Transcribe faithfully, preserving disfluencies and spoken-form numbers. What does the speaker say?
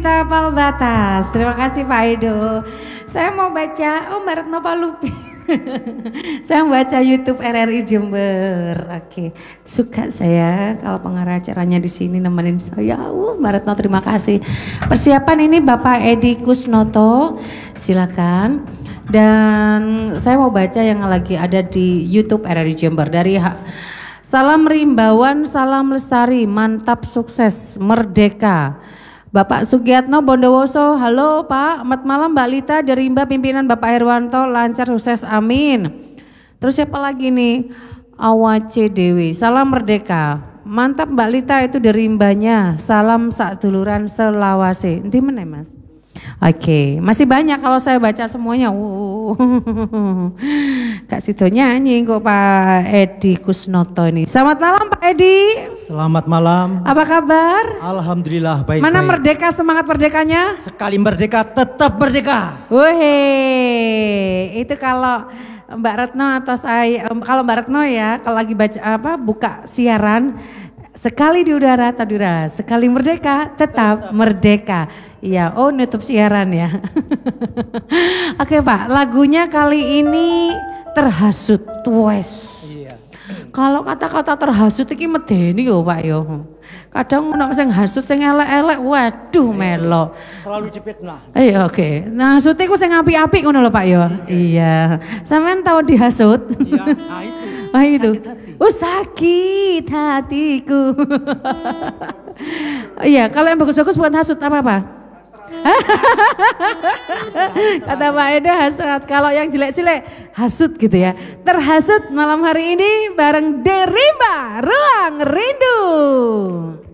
Cinta Palbatas. Terima kasih Pak Edo. Saya mau baca, oh Mbak Retno Palupi. Saya membaca YouTube R R I Jember. Oke, suka saya kalau pengarah acaranya di sini nemenin saya. Oh, Mbak Retno terima kasih. Persiapan ini Bapak Edi Kusnoto, silakan. Dan saya mau baca yang lagi ada di YouTube R R I Jember dari Salam Rimbawan, salam lestari, mantap sukses, merdeka. Bapak Sugiyatno Bondowoso, halo Pak, selamat malam Mbak Lita dari Rimba, pimpinan Bapak Herwanto, lancar sukses, amin. Terus siapa lagi nih? Awace Dewi, salam merdeka, mantap Mbak Lita itu dari Rimbanya, salam sakduluran selawase. Nanti mana Mas? Oke, masih banyak kalau saya baca semuanya. Uh, Kak Sido nyanyi kok Pak Edi Kusnoto ini. Selamat malam Pak Edi. Selamat malam. Apa kabar? Alhamdulillah baik. Mana baik. merdeka, semangat merdekanya? Sekali merdeka tetap merdeka. Wih, itu kalau Mbak Retno atau saya, kalau Mbak Retno ya, kalau lagi baca apa buka siaran, sekali di udara atau di udara, sekali merdeka tetap, tetap. merdeka. Iya, oh nutup siaran ya. Oke Pak, lagunya kali ini terhasut, wes. Iya. Kalau kata-kata terhasut iki medeni yo Pak yo. Kadang ono sing hasut sing elek-elek, waduh melo. Selalu dipitnah. Iya oke. Okay. Nah, hasute ku sing apik-apik ngono lho Pak yo. Iya. Sampean tahu dihasut? Iya, nah itu. Ah itu. Oh sakit hatiku. Iya, kalau yang bagus-bagus bukan hasut apa-apa. Kata Pak Edo hasrat, kalau yang jelek-jelek hasut gitu ya. Terhasut malam hari ini bareng Derimba Ruang Rindu.